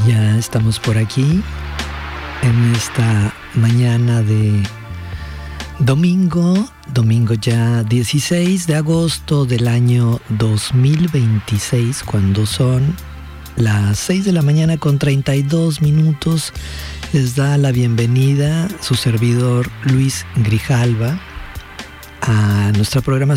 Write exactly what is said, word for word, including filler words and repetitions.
Ya estamos por aquí en esta mañana de domingo, domingo ya dieciséis de agosto del año dos mil veintiséis, cuando son las seis de la mañana con treinta y dos minutos. Les da la bienvenida su servidor Luis Grijalva a nuestra programación